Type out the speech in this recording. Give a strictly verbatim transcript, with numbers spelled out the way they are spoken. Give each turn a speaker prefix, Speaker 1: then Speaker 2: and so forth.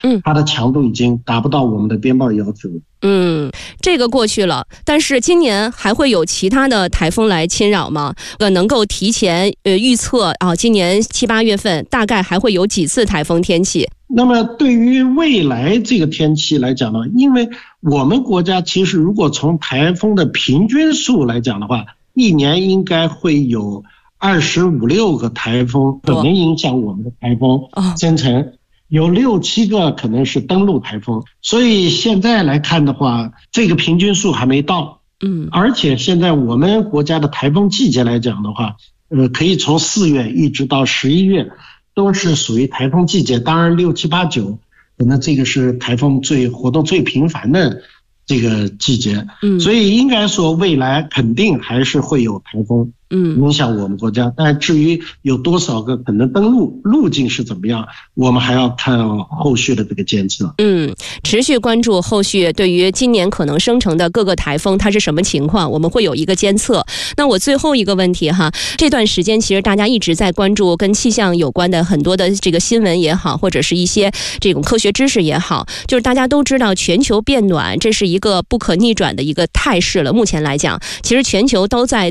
Speaker 1: 嗯，
Speaker 2: 它的强度已经达不到我们的边报要求。
Speaker 1: 嗯，这个过去了，但是今年还会有其他的台风来侵扰吗？呃，能够提前呃预测啊，今年七八月份大概还会有几次台风天气？
Speaker 2: 那么对于未来这个天气来讲呢，因为我们国家其实如果从台风的平均数来讲的话，一年应该会有二十五六个台风可能影响我们的台风生成，有六七个可能是登陆台风，所以现在来看的话，这个平均数还没到。
Speaker 1: 嗯，
Speaker 2: 而且现在我们国家的台风季节来讲的话，呃，可以从四月一直到十一月都是属于台风季节。当然六七八九可能这个是台风最活动最频繁的这个季节。
Speaker 1: 嗯，
Speaker 2: 所以应该说未来肯定还是会有台风嗯，影响我们国家，但至于有多少个可能登陆，路径是怎么样，我们还要看后续的这个监测。
Speaker 1: 嗯，持续关注后续对于今年可能生成的各个台风它是什么情况，我们会有一个监测。那我最后一个问题哈，这段时间其实大家一直在关注跟气象有关的很多的这个新闻也好，或者是一些这种科学知识也好，就是大家都知道全球变暖，这是一个不可逆转的一个态势了。目前来讲，其实全球都在